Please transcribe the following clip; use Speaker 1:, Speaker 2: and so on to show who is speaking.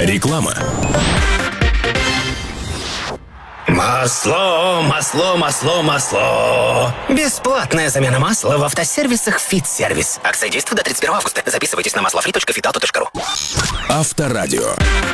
Speaker 1: Реклама.
Speaker 2: Масло, масло, масло, масло. Бесплатная замена масла в автосервисах «Фитсервис». Акция действует до 31 августа. Записывайтесь на maslofree.fitauto.ru.
Speaker 1: Авторадио.